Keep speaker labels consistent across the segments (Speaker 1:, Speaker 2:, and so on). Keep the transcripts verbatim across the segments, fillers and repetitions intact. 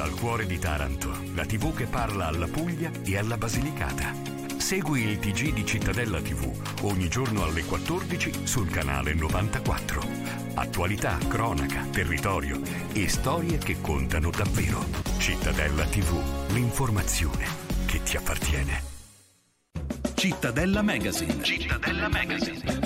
Speaker 1: Dal cuore di Taranto, la tivù che parla alla Puglia e alla Basilicata. Segui il T G di Cittadella tivù ogni giorno alle quattordici sul canale novantaquattro. Attualità, cronaca, territorio e storie che contano davvero. Cittadella tivù, l'informazione che ti appartiene.
Speaker 2: Cittadella Magazine. Cittadella Magazine.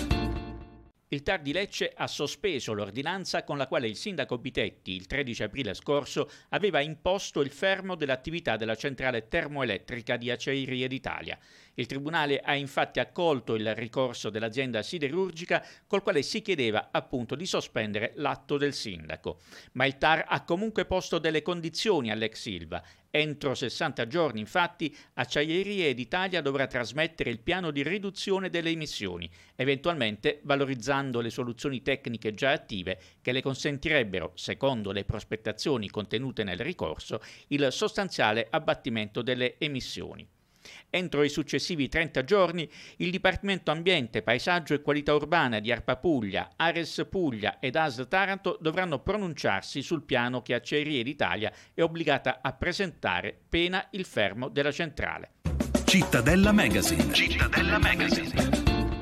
Speaker 3: Il T A R di Lecce ha sospeso l'ordinanza con la quale il sindaco Bitetti, il tredici aprile scorso, aveva imposto il fermo dell'attività della centrale termoelettrica di Acciaierie d'Italia. Il tribunale ha infatti accolto il ricorso dell'azienda siderurgica col quale si chiedeva appunto di sospendere l'atto del sindaco. Ma il T A R ha comunque posto delle condizioni all'ex Ilva. Entro sessanta giorni, infatti, Acciaierie d'Italia dovrà trasmettere il piano di riduzione delle emissioni, eventualmente valorizzando le soluzioni tecniche già attive che le consentirebbero, secondo le prospettazioni contenute nel ricorso, il sostanziale abbattimento delle emissioni. Entro i successivi trenta giorni, il Dipartimento Ambiente, Paesaggio e Qualità Urbana di ARPA Puglia, Ares Puglia ed A S L Taranto dovranno pronunciarsi sul piano che Acciaierie d'Italia è obbligata a presentare pena il fermo della centrale.
Speaker 2: Cittadella Magazine. Cittadella Magazine.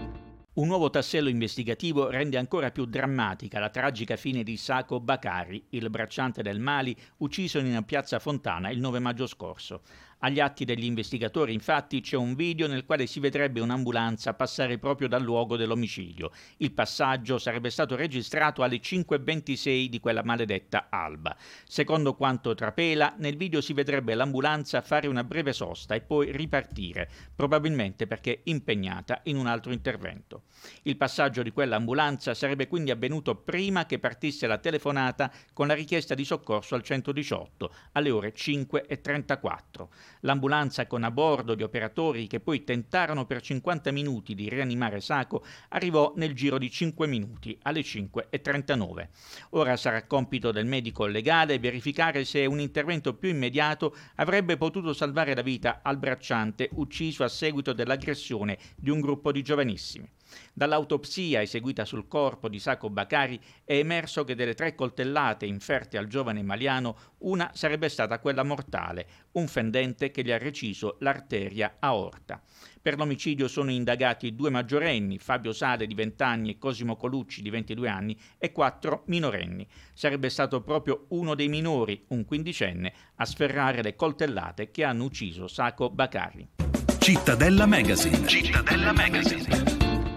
Speaker 3: Un nuovo tassello investigativo rende ancora più drammatica la tragica fine di Sako Bakari, il bracciante del Mali ucciso in piazza Fontana il nove maggio scorso. Agli atti degli investigatori, infatti, c'è un video nel quale si vedrebbe un'ambulanza passare proprio dal luogo dell'omicidio. Il passaggio sarebbe stato registrato alle cinque e ventisei di quella maledetta alba. Secondo quanto trapela, nel video si vedrebbe l'ambulanza fare una breve sosta e poi ripartire, probabilmente perché impegnata in un altro intervento. Il passaggio di quell'ambulanza sarebbe quindi avvenuto prima che partisse la telefonata con la richiesta di soccorso al centodiciotto alle ore cinque e trentaquattro. L'ambulanza con a bordo gli operatori che poi tentarono per cinquanta minuti di rianimare Sako arrivò nel giro di cinque minuti alle cinque e trentanove. Ora sarà compito del medico legale verificare se un intervento più immediato avrebbe potuto salvare la vita al bracciante ucciso a seguito dell'aggressione di un gruppo di giovanissimi. Dall'autopsia eseguita sul corpo di Sako Bakari è emerso che delle tre coltellate inferte al giovane maliano, una sarebbe stata quella mortale, un fendente che gli ha reciso l'arteria aorta. Per l'omicidio sono indagati due maggiorenni, Fabio Sale di venti anni e Cosimo Colucci di ventidue anni, e quattro minorenni. Sarebbe stato proprio uno dei minori, un quindicenne, a sferrare le coltellate che hanno ucciso Sako Bakari.
Speaker 2: Cittadella Magazine. Cittadella Magazine.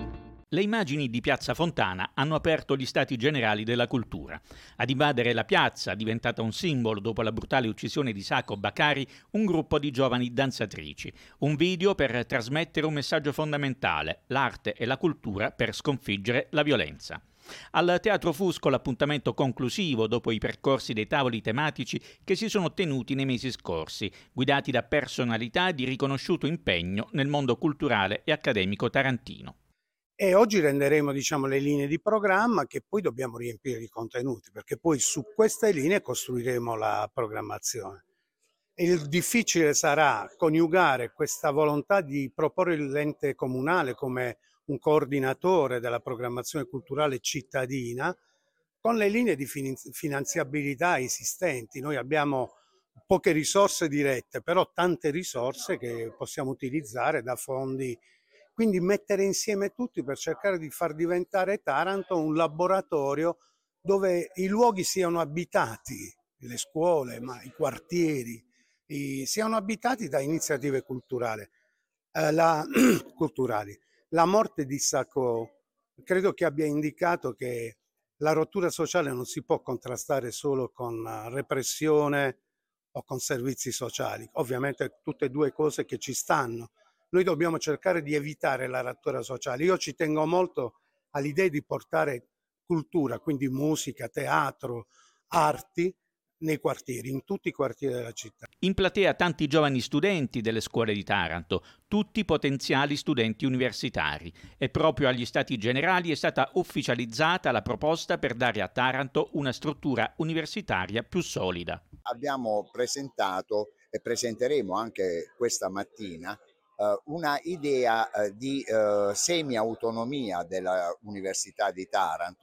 Speaker 3: Le immagini di Piazza Fontana hanno aperto gli stati generali della cultura. Ad invadere la piazza, diventata un simbolo dopo la brutale uccisione di Sako Bakari, un gruppo di giovani danzatrici. Un video per trasmettere un messaggio fondamentale: l'arte e la cultura per sconfiggere la violenza. Al Teatro Fusco l'appuntamento conclusivo dopo i percorsi dei tavoli tematici che si sono tenuti nei mesi scorsi, guidati da personalità di riconosciuto impegno nel mondo culturale e accademico tarantino.
Speaker 4: E oggi renderemo, diciamo, le linee di programma che poi dobbiamo riempire di contenuti, perché poi su queste linee costruiremo la programmazione. E il difficile sarà coniugare questa volontà di proporre l'ente comunale come un coordinatore della programmazione culturale cittadina con le linee di finanziabilità esistenti. Noi abbiamo poche risorse dirette, però tante risorse che possiamo utilizzare da fondi. Quindi mettere insieme tutti per cercare di far diventare Taranto un laboratorio dove i luoghi siano abitati, le scuole, ma i quartieri, i, siano abitati da iniziative culturali. Eh, la, culturali. La morte di Sako credo che abbia indicato che la rottura sociale non si può contrastare solo con repressione o con servizi sociali. Ovviamente tutte e due cose che ci stanno. Noi dobbiamo cercare di evitare la rottura sociale. Io ci tengo molto all'idea di portare cultura, quindi musica, teatro, arti, nei quartieri, in tutti i quartieri della città.
Speaker 3: In platea tanti giovani studenti delle scuole di Taranto, tutti potenziali studenti universitari. E proprio agli Stati Generali è stata ufficializzata la proposta per dare a Taranto una struttura universitaria più solida.
Speaker 5: Abbiamo presentato e presenteremo anche questa mattina una idea di uh, semi-autonomia dell'Università di Taranto,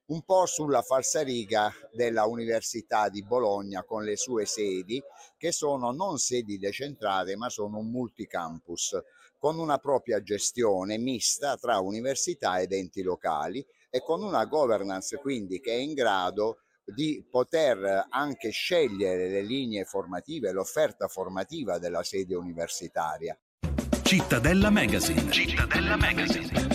Speaker 5: un po' sulla falsariga della Università di Bologna con le sue sedi, che sono non sedi decentrate ma sono un multicampus con una propria gestione mista tra università ed enti locali e con una governance quindi che è in grado di poter anche scegliere le linee formative, l'offerta formativa della sede universitaria.
Speaker 2: Cittadella Magazine. Cittadella Magazine.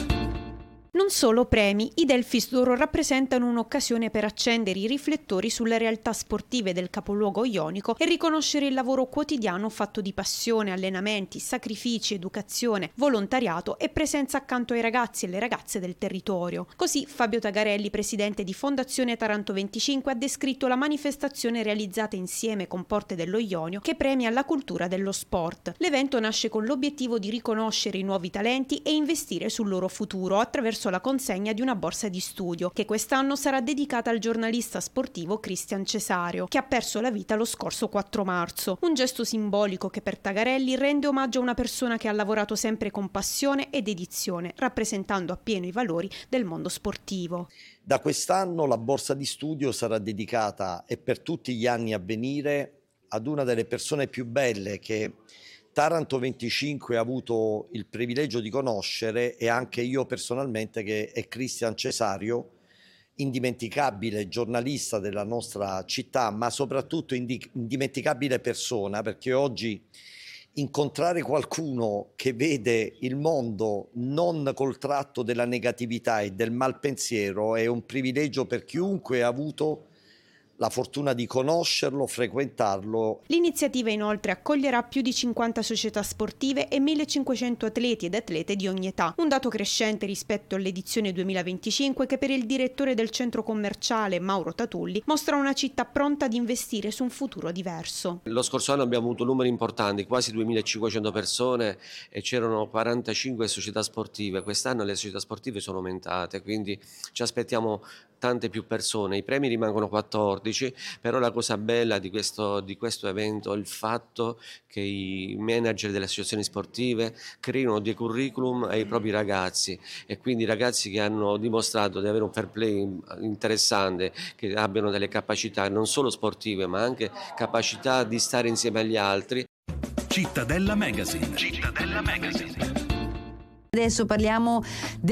Speaker 6: Non solo premi, i Delphis d'Oro rappresentano un'occasione per accendere i riflettori sulle realtà sportive del capoluogo ionico e riconoscere il lavoro quotidiano fatto di passione, allenamenti, sacrifici, educazione, volontariato e presenza accanto ai ragazzi e alle ragazze del territorio. Così Fabio Tagarelli, presidente di Fondazione Taranto venticinque, ha descritto la manifestazione realizzata insieme con Porte dello Ionio che premia la cultura dello sport. L'evento nasce con l'obiettivo di riconoscere i nuovi talenti e investire sul loro futuro attraverso la consegna di una borsa di studio che quest'anno sarà dedicata al giornalista sportivo Cristian Cesario, che ha perso la vita lo scorso quattro marzo. Un gesto simbolico che per Tagarelli rende omaggio a una persona che ha lavorato sempre con passione e dedizione, rappresentando appieno i valori del mondo sportivo.
Speaker 7: Da quest'anno la borsa di studio sarà dedicata, e per tutti gli anni a venire, ad una delle persone più belle che Taranto venticinque ha avuto il privilegio di conoscere, e anche io personalmente, che è Cristian Cesario, indimenticabile giornalista della nostra città, ma soprattutto indimenticabile persona, perché oggi incontrare qualcuno che vede il mondo non col tratto della negatività e del malpensiero è un privilegio per chiunque ha avuto la fortuna di conoscerlo, frequentarlo.
Speaker 6: L'iniziativa inoltre accoglierà più di cinquanta società sportive e millecinquecento atleti ed atlete di ogni età, un dato crescente rispetto all'edizione duemilaventicinque che per il direttore del centro commerciale Mauro Tatulli mostra una città pronta ad investire su un futuro diverso.
Speaker 8: Lo scorso anno abbiamo avuto numeri importanti, quasi duemilacinquecento persone e c'erano quarantacinque società sportive. Quest'anno le società sportive sono aumentate, quindi ci aspettiamo tante più persone. I premi rimangono quattordici, però la cosa bella di questo, di questo evento è il fatto che i manager delle associazioni sportive creino dei curriculum ai propri ragazzi, e quindi ragazzi che hanno dimostrato di avere un fair play interessante, che abbiano delle capacità non solo sportive ma anche capacità di stare insieme agli altri.
Speaker 2: Cittadella Magazine. Cittadella Magazine.
Speaker 9: Adesso parliamo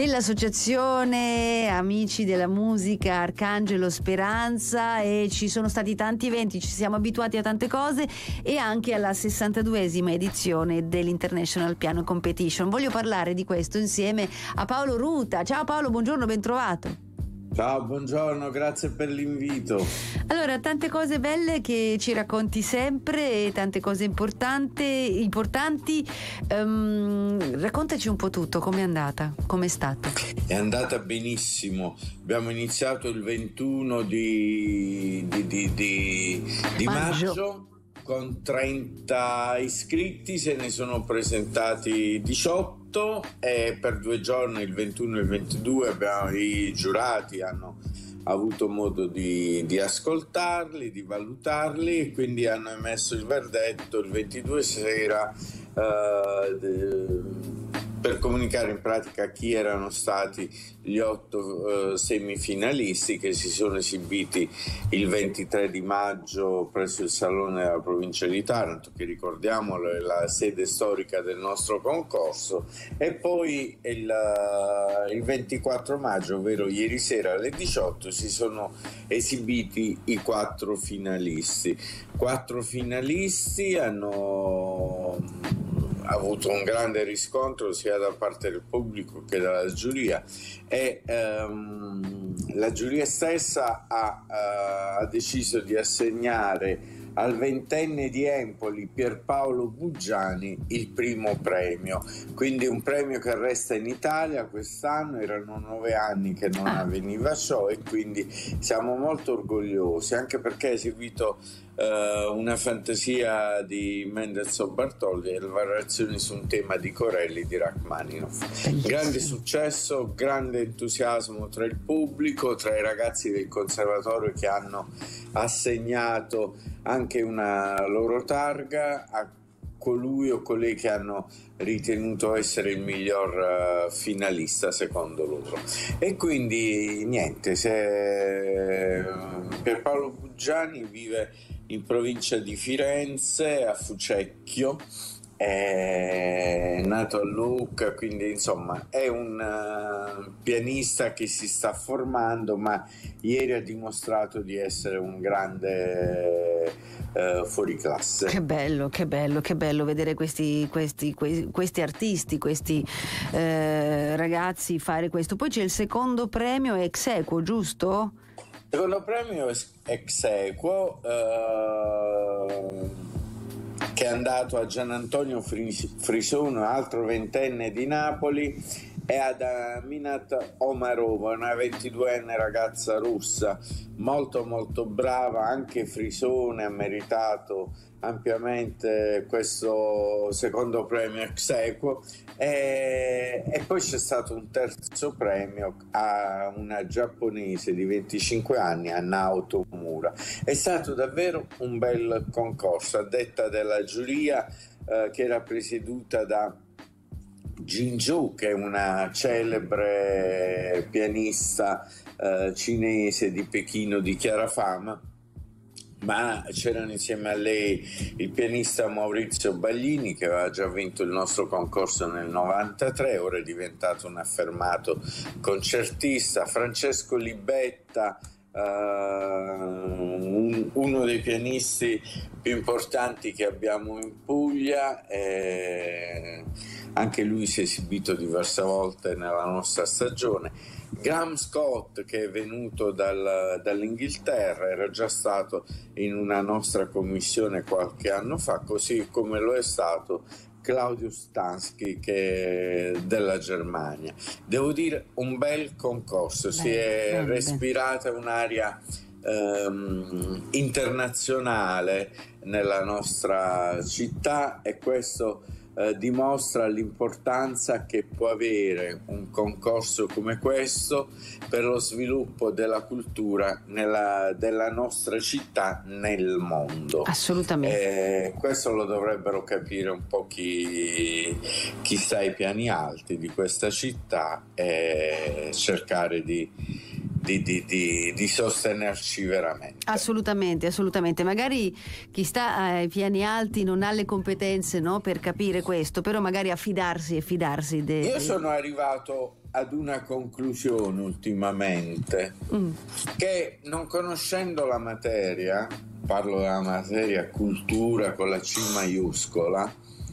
Speaker 9: dell'associazione Amici della Musica Arcangelo Speranza, e ci sono stati tanti eventi, ci siamo abituati a tante cose, e anche alla sessantaduesima edizione dell'International Piano Competition. Voglio parlare di questo insieme a Paolo Ruta. Ciao Paolo, buongiorno, ben trovato.
Speaker 10: Ciao, buongiorno, grazie per l'invito.
Speaker 9: Allora, tante cose belle che ci racconti sempre, tante cose importanti. importanti. Um, raccontaci un po' tutto, com'è andata, com'è stata?
Speaker 10: È andata benissimo. Abbiamo iniziato il ventuno di, di, di, di, di maggio. maggio con trenta iscritti, se ne sono presentati diciotto, e per due giorni, il ventuno e il ventidue, abbiamo, i giurati hanno avuto modo di, di ascoltarli, di valutarli, e quindi hanno emesso il verdetto il ventidue sera uh, de, per comunicare in pratica chi erano stati gli otto uh, semifinalisti che si sono esibiti il ventitré di maggio presso il Salone della Provincia di Taranto, che ricordiamolo è la sede storica del nostro concorso, e poi il, uh, il ventiquattro maggio, ovvero ieri sera alle diciotto, si sono esibiti i quattro finalisti. Quattro finalisti hanno avuto un grande riscontro sia da parte del pubblico che dalla giuria, e um, la giuria stessa ha, uh, ha deciso di assegnare al ventenne di Empoli Pierpaolo Buggiani il primo premio, quindi un premio che resta in Italia quest'anno. Erano nove anni che non avveniva ciò, e quindi siamo molto orgogliosi, anche perché ha eseguito uh, una fantasia di Mendelssohn Bartholdi e le variazioni su un tema di Corelli di Rachmaninoff. Grande successo, grande entusiasmo tra il pubblico, tra i ragazzi del conservatorio che hanno assegnato anche una loro targa, a colui o colei che hanno ritenuto essere il miglior uh, finalista secondo loro. E quindi niente, se Pierpaolo Buggiani vive in provincia di Firenze, a Fucecchio, è nato a Lucca, quindi insomma è un uh, pianista che si sta formando, ma ieri ha dimostrato di essere un grande uh, fuoriclasse.
Speaker 9: Che bello, che bello, che bello vedere questi, questi, questi, questi artisti, questi eh, ragazzi fare questo. Poi c'è il secondo premio ex aequo, giusto?
Speaker 10: Secondo premio ex aequo uh, che è andato a Gian Antonio Frisone, altro ventenne di Napoli, e ad Aminat Omarova, una ventiduenne ragazza russa, molto molto brava. Anche Frisone ha meritato ampiamente questo secondo premio ex aequo, e, e poi c'è stato un terzo premio a una giapponese di venticinque anni, a Naoto Mura. È stato davvero un bel concorso, a detta della giuria eh, che era presieduta da Jin Zhou, che è una celebre pianista eh, cinese di Pechino di chiara fama, ma c'erano insieme a lei il pianista Maurizio Baglini, che aveva già vinto il nostro concorso nel novantatré, ora è diventato un affermato concertista, Francesco Libetta, uh, un, uno dei pianisti più importanti che abbiamo in Puglia, e anche lui si è esibito diverse volte nella nostra stagione. Graham Scott, che è venuto dal, dall'Inghilterra, era già stato in una nostra commissione qualche anno fa, così come lo è stato Claudio Stansky, che è della Germania. Devo dire, un bel concorso, beh, si è beh, respirata beh. un'aria ehm, internazionale nella nostra città, e questo Eh, dimostra l'importanza che può avere un concorso come questo per lo sviluppo della cultura nella, della nostra città nel mondo.
Speaker 9: Assolutamente.
Speaker 10: Eh, questo lo dovrebbero capire un po' chi, chi sta ai piani alti di questa città, e cercare di Di, di, di, di sostenerci veramente.
Speaker 9: Assolutamente, assolutamente. Magari chi sta ai piani alti non ha le competenze, no, per capire questo, però magari affidarsi e fidarsi. De,
Speaker 10: Io
Speaker 9: de...
Speaker 10: sono arrivato ad una conclusione ultimamente, mm. che non conoscendo la materia, parlo della materia cultura con la C maiuscola,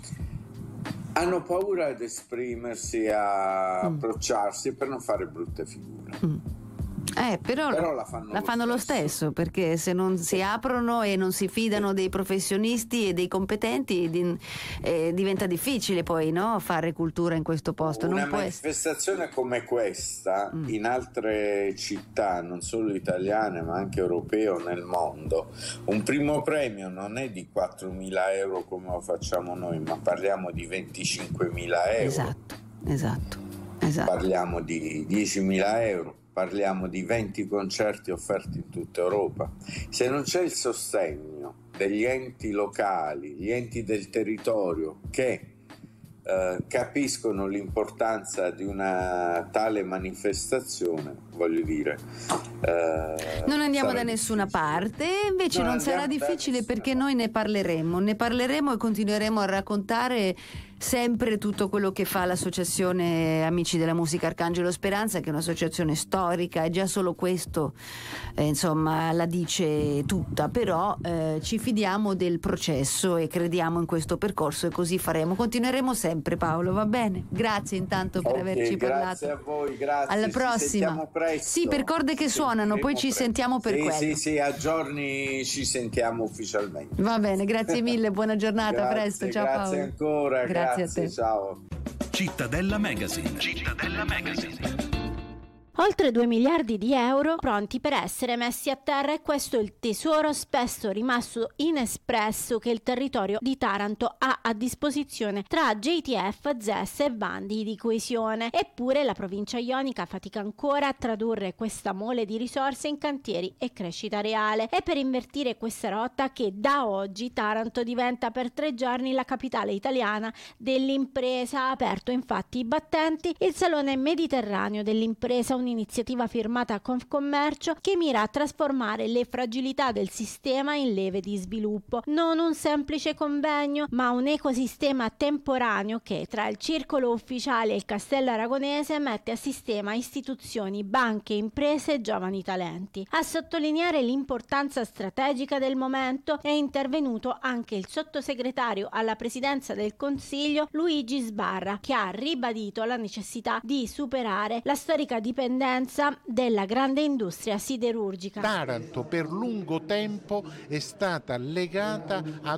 Speaker 10: hanno paura ad esprimersi, a mm. approcciarsi per non fare brutte figure.
Speaker 9: Mm. Eh, però,
Speaker 10: però la fanno,
Speaker 9: la
Speaker 10: lo,
Speaker 9: fanno
Speaker 10: stesso.
Speaker 9: lo stesso, perché se non si aprono e non si fidano dei professionisti e dei competenti, di, eh, diventa difficile poi, no, fare cultura in questo posto.
Speaker 10: Una
Speaker 9: non può
Speaker 10: manifestazione essere... come questa mm. in altre città, non solo italiane ma anche europee o nel mondo, un primo premio non è di quattromila euro come lo facciamo noi, ma parliamo di venticinquemila euro.
Speaker 9: Esatto, esatto, esatto.
Speaker 10: Parliamo di diecimila euro. Parliamo di venti concerti offerti in tutta Europa. Se non c'è il sostegno degli enti locali, gli enti del territorio che eh, capiscono l'importanza di una tale manifestazione, voglio dire, eh,
Speaker 9: non andiamo da nessuna parte, invece non, non sarà difficile, perché noi ne parleremo, ne parleremo e continueremo a raccontare sempre tutto quello che fa l'associazione Amici della Musica Arcangelo Speranza, che è un'associazione storica, e già solo questo eh, insomma la dice tutta, però eh, ci fidiamo del processo e crediamo in questo percorso, e così faremo, continueremo sempre. Paolo, va bene? Grazie intanto per
Speaker 10: okay,
Speaker 9: averci
Speaker 10: grazie
Speaker 9: parlato.
Speaker 10: Grazie a voi, grazie.
Speaker 9: Alla
Speaker 10: ci
Speaker 9: prossima. Sì, per corde che suonano, poi ci
Speaker 10: presto.
Speaker 9: sentiamo per
Speaker 10: sì,
Speaker 9: quello.
Speaker 10: Sì, sì, a giorni ci sentiamo ufficialmente.
Speaker 9: Va bene, grazie mille, buona giornata,
Speaker 10: grazie,
Speaker 9: presto, ciao
Speaker 10: grazie
Speaker 9: Paolo.
Speaker 10: ancora, grazie,
Speaker 9: grazie a te.
Speaker 10: Ciao.
Speaker 2: Cittadella Magazine.
Speaker 1: Cittadella Magazine.
Speaker 11: Oltre due miliardi di euro pronti per essere messi a terra, e questo è il tesoro spesso rimasto inespresso che il territorio di Taranto ha a disposizione tra J T F, Z E S e bandi di coesione. Eppure la provincia ionica fatica ancora a tradurre questa mole di risorse in cantieri e crescita reale. È per invertire questa rotta che da oggi Taranto diventa per tre giorni la capitale italiana dell'impresa. Ha aperto infatti i battenti il Salone Mediterraneo dell'impresa, un'iniziativa firmata con Commercio che mira a trasformare le fragilità del sistema in leve di sviluppo. Non un semplice convegno, ma un ecosistema temporaneo che tra il circolo ufficiale e il Castello Aragonese mette a sistema istituzioni, banche, imprese e giovani talenti. A sottolineare l'importanza strategica del momento è intervenuto anche il sottosegretario alla Presidenza del Consiglio Luigi Sbarra, che ha ribadito la necessità di superare la storica dipendenza della grande industria siderurgica.
Speaker 12: Taranto per lungo tempo è stata legata a